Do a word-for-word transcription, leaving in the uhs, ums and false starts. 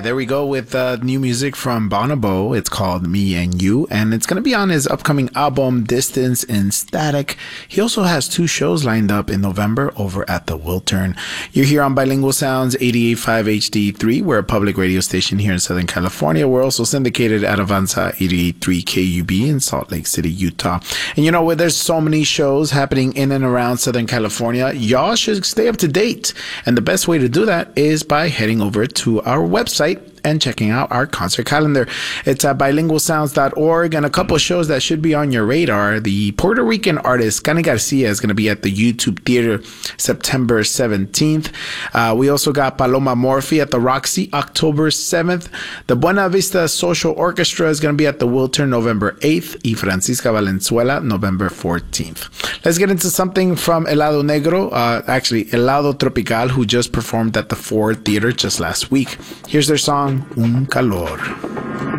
there we go with uh, new music from Bonobo. It's called Me and You, and it's going to be on his upcoming album, Distance in Static. He also has two shows lined up in November over at the Wiltern. You're here on Bilingual Sounds eighty-eight point five H D three. We're a public radio station here in Southern California. We're also syndicated at Avanza eighty-eight point three K U B in Salt Lake City, Utah. And you know what? There's so many shows happening in and around Southern California. Y'all should stay up to date. And the best way to do that is by heading over to our website and checking out our concert calendar. It's at bilingual sounds dot org, and a couple of shows that should be on your radar. The Puerto Rican artist Cani Garcia is going to be at the YouTube Theater September seventeenth. Uh, we also got Paloma Morphy at the Roxy October seventh. The Buena Vista Social Orchestra is going to be at the Wiltern November eighth. Y Francisca Valenzuela November fourteenth. Let's get into something from Helado Negro, uh, actually Helado Tropical, who just performed at the Ford Theater just last week. Here's their song, Un Calor.